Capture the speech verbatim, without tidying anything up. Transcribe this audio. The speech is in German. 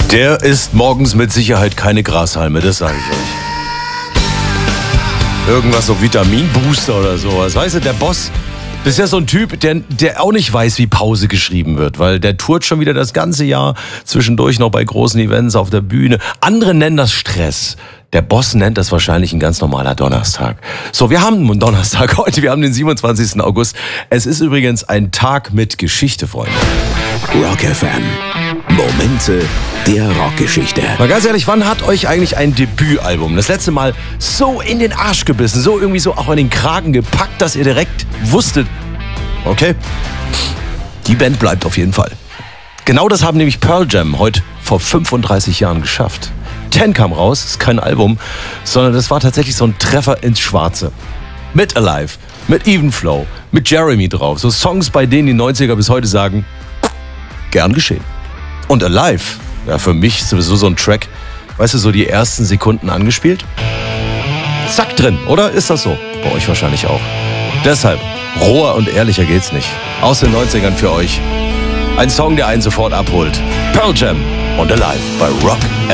Der isst morgens mit Sicherheit keine Grashalme, das sage ich euch. Irgendwas so Vitaminbooster oder sowas. Weißt du, der Boss, das ist ja so ein Typ, der, der auch nicht weiß, wie Pause geschrieben wird, weil der tourt schon wieder das ganze Jahr zwischendurch noch bei großen Events auf der Bühne. Andere nennen das Stress. Der Boss nennt das wahrscheinlich ein ganz normaler Donnerstag. So, wir haben einen Donnerstag heute, wir haben den siebenundzwanzigsten August. Es ist übrigens ein Tag mit Geschichte, Freunde. Rock F M. Momente der Rockgeschichte. Mal ganz ehrlich, wann hat euch eigentlich ein Debütalbum das letzte Mal so in den Arsch gebissen, so irgendwie so auch in den Kragen gepackt, dass ihr direkt wusstet, okay, die Band bleibt auf jeden Fall. Genau das haben nämlich Pearl Jam heute vor fünfunddreißig Jahren geschafft. Ten kam raus, ist kein Album, sondern das war tatsächlich so ein Treffer ins Schwarze. Mit Alive, mit Even Flow, mit Jeremy drauf. So Songs, bei denen die neunziger bis heute sagen, gern geschehen. Und Alive, ja, für mich sowieso so ein Track, weißt du, so die ersten Sekunden angespielt. Zack, drin, oder? Ist das so? Bei euch wahrscheinlich auch. Deshalb, roher und ehrlicher geht's nicht. Aus den neunzigern für euch. Ein Song, der einen sofort abholt. Pearl Jam und Alive bei Rock